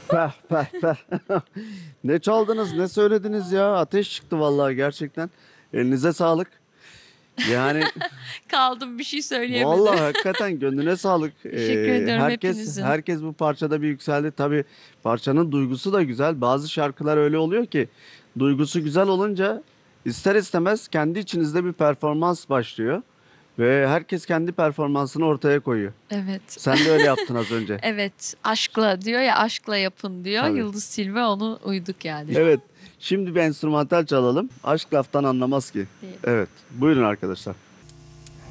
Peh peh peh. Ne çaldınız, ne söylediniz ya? Ateş çıktı vallahi gerçekten. Elinize sağlık. Yani Kaldım bir şey söyleyemedim. vallahi hakikaten gönlüne sağlık. Teşekkür ederim Herkes hepinizin. herkes bu parçada bir yükseldi. Tabii parçanın duygusu da güzel. Bazı şarkılar öyle oluyor ki duygusu güzel olunca ister istemez kendi içinizde bir performans başlıyor ve herkes kendi performansını ortaya koyuyor. Evet. Sen de öyle yaptın az önce. Evet, aşkla diyor ya, aşkla yapın diyor. Tabii. Yıldız Tilbe, onu uyduk yani. Evet. Şimdi bir enstrümantal çalalım. Aşk laftan anlamaz ki. Diyelim. Evet. Buyurun arkadaşlar.